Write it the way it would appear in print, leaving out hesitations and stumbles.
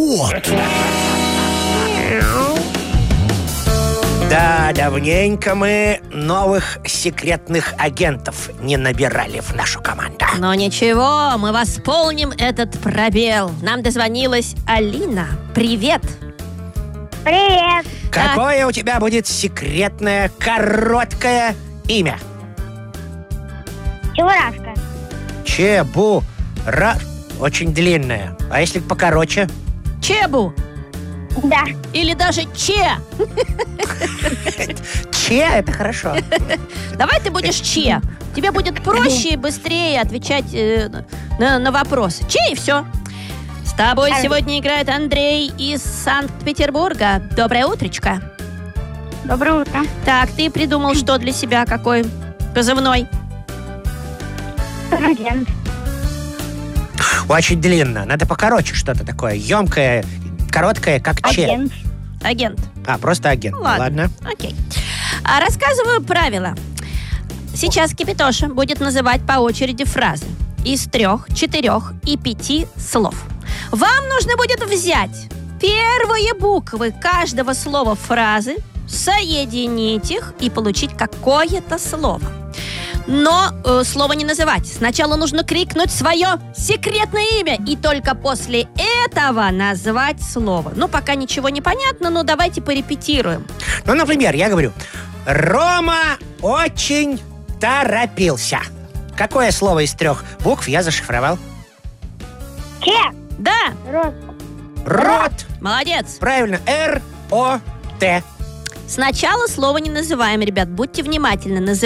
кот. Да, давненько мы новых секретных агентов не набирали в нашу команду. Но ничего, мы восполним этот пробел. Нам дозвонилась Алина. Привет. Привет. Какое у тебя будет секретное короткое имя? Чебурашка. Чебура. Очень длинное. А если покороче? Чебу. Да. Или даже Че. Че, это хорошо. Давай ты будешь Че. Тебе будет проще и быстрее отвечать на вопросы. Че и все. С тобой сегодня играет Андрей из Санкт-Петербурга. Доброе утречко. Доброе утро. Так, ты придумал что для себя? Какой позывной? Агент. Очень длинно. Надо покороче что-то такое. Емкое, короткое, как Че. Агент. Агент. Просто агент. Ладно. Окей. Рассказываю правила. Сейчас Кипятоша будет называть по очереди фразы из 3, 4 и 5 слов. Вам нужно будет взять первые буквы каждого слова фразы, соединить их и получить какое-то слово. Но слово не называть. Сначала нужно крикнуть свое секретное имя, и только после этого назвать слово. Пока ничего не понятно, но давайте порепетируем. Например, я говорю: Рома очень торопился. Какое слово из 3 букв я зашифровал? Че. Да, Рот. Рот. молодец. Правильно, Р-О-Т. Сначала слово не называем, ребят, будьте внимательны.